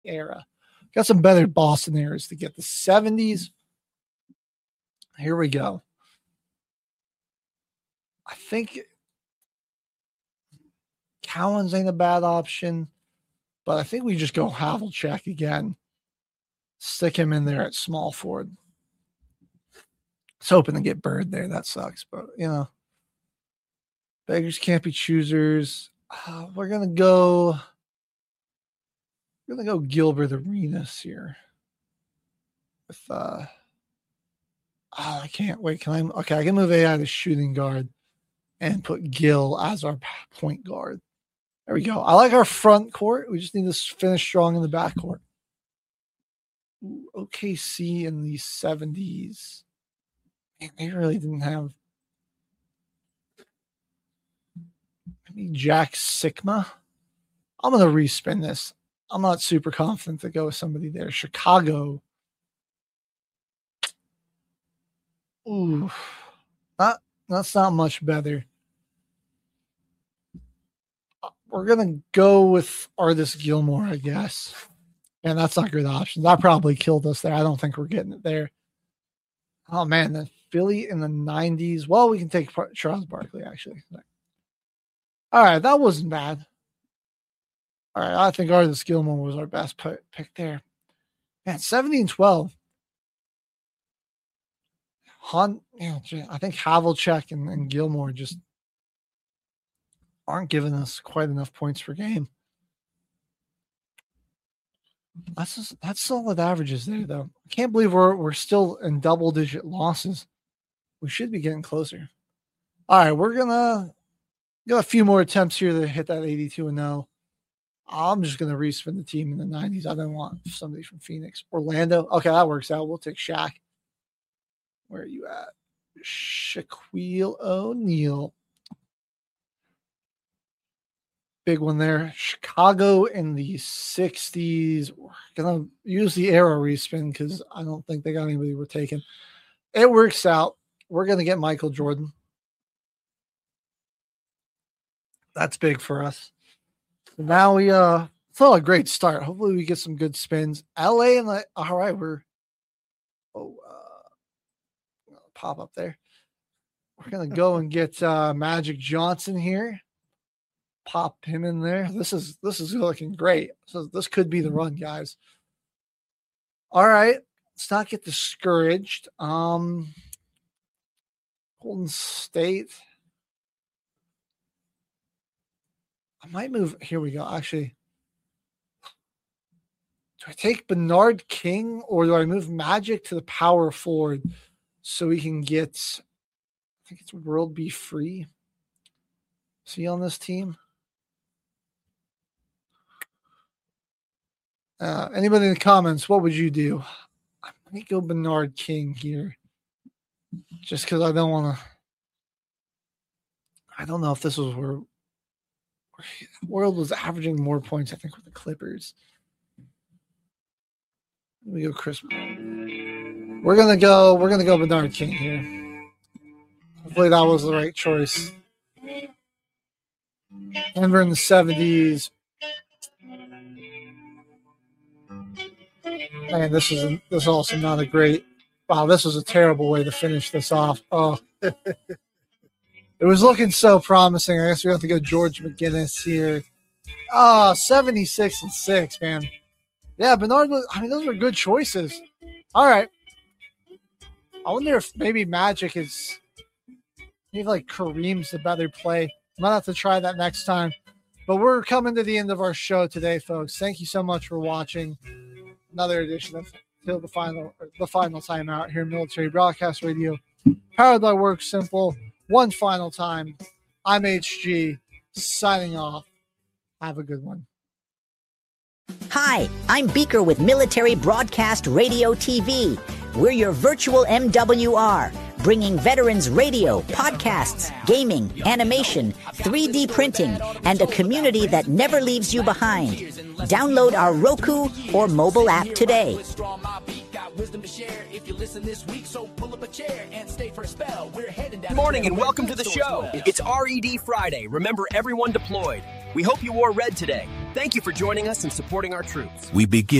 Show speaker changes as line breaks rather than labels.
era. Got some better Boston eras to get. The 70s. Here we go. I think Cowens ain't a bad option, but I think we just go Havlicek again. Stick him in there at small forward. It's hoping to get Bird there. That sucks, but beggars can't be choosers. We're gonna go Gilbert Arenas here. With I can't wait. I can move AI to shooting guard and put Gil as our point guard. There we go. I like our front court. We just need to finish strong in the back court. OKC in the 70s. Man, they really didn't have. Jack Sikma. I'm going to respin this. I'm not super confident to go with somebody there. Chicago. Ooh. That's not much better. We're going to go with Artis Gilmore, I guess. And that's not good options. That probably killed us there. I don't think we're getting it there. Oh, man. The Philly in the 90s. Well, we can take Charles Barkley, actually. All right. That wasn't bad. All right. I think Artis Gilmore was our best pick there. Man, 70-12. I think Havlicek and Gilmore just aren't giving us quite enough points per game. That's solid averages there, though. I can't believe we're still in double-digit losses. We should be getting closer. All right, we're gonna got a few more attempts here to hit that 82-0. I'm just gonna respin the team in the 90s. I don't want somebody from Phoenix, Orlando. Okay, that works out. We'll take Shaq. Where are you at? Shaquille O'Neal. Big one there. Chicago in the 60s. We're going to use the arrow respin because I don't think they got anybody we're taking. It works out. We're going to get Michael Jordan. That's big for us. So now it's not a great start. Hopefully we get some good spins. LA and all right, pop up there. We're going to go and get Magic Johnson here. Pop him in there. This is looking great. So this could be the run, guys. All right. Let's not get discouraged. Golden State. I might move. Here we go. Actually, do I take Bernard King or do I move Magic to the power forward so we can get, I think it's World Be Free. See on this team? Anybody in the comments, what would you do? I'm going to go Bernard King here. Just because I don't want to. I don't know if this was where World was averaging more points, I think, with the Clippers. Let me go Chris. We're gonna go Bernard King here. Hopefully that was the right choice. Denver in the 70s. Man, this is also not a great. Wow, this was a terrible way to finish this off. Oh, it was looking so promising. I guess we have to go George McGinnis here. 76-6, man. Yeah, Bernard. Those were good choices. All right. I wonder if maybe Magic is maybe like Kareem's the better play. Might have to try that next time. But we're coming to the end of our show today, folks. Thank you so much for watching another edition of Till the Final Timeout here in Military Broadcast Radio. Powered by Work Simple. One final time. I'm HG signing off. Have a good one.
Hi, I'm Beaker with Military Broadcast Radio TV. We're your virtual MWR, bringing veterans radio, podcasts, gaming, animation, 3D printing, and a community that never leaves you behind. Download our Roku or mobile app today.
Good morning and welcome to the show. It's RED Friday. Remember, everyone deployed. We hope you wore red today. Thank you for joining us and supporting our troops.
We begin